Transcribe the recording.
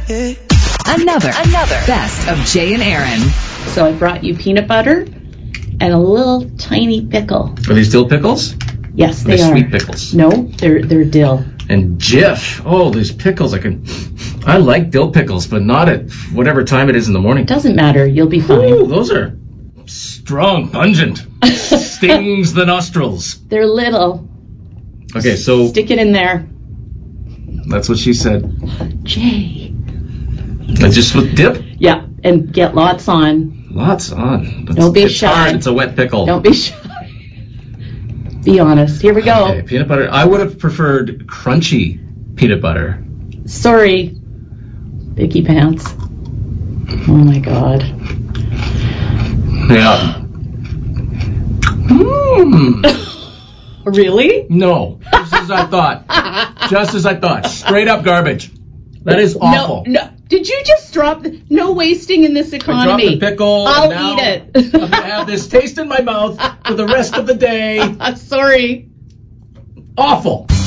Another Best of Jay and Aaron. So I brought you peanut butter and a little tiny pickle. Are these dill pickles? Yes, they are. Sweet pickles. No, they're dill. And Jif. Oh, these pickles. I like dill pickles, but not at whatever time it is in the morning. Doesn't matter. You'll be fine. Ooh, those are strong, pungent. Stings the nostrils. They're little. Okay, so Stick it in there. that's what she said. Jay. Just with dip? Yeah, and get lots on. Lots on. Don't be it's shy. Hard. It's a wet pickle. Don't be shy. Be honest. Here we go. Okay, peanut butter. I would have preferred crunchy peanut butter. Sorry, Vicky Pants. Oh my God. Yeah. Really? No. Just as I thought. Just as I thought. Straight up garbage. That is awful. No. Did you just drop? No wasting in this economy. I dropped the pickle. I'll and now eat it. I'm going to have this taste in my mouth for the rest of the day. Sorry. Awful.